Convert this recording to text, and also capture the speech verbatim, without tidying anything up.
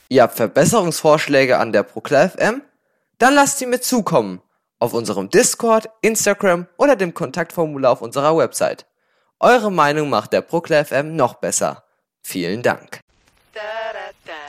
Ihr habt Verbesserungsvorschläge an der Proklar F M? Dann lasst sie mir zukommen. Auf unserem Discord, Instagram oder dem Kontaktformular auf unserer Website. Eure Meinung macht der Proklar F M noch besser. Vielen Dank. Da, da, da.